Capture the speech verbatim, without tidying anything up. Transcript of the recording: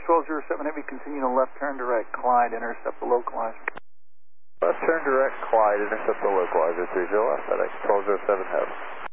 twelve zero seven Heavy, continue to left turn direct, Clyde, intercept the localizer. Left turn direct, Clyde, intercept the localizer, three zero left, FedEx twelve zero seven Heavy.